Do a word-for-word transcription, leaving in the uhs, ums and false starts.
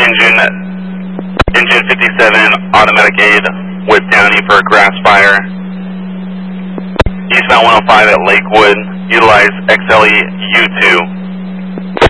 engine, engine fifty-seven, automatic aid with Downey for a grass fire. Eastbound one oh five at Lakewood, utilize X L E U two.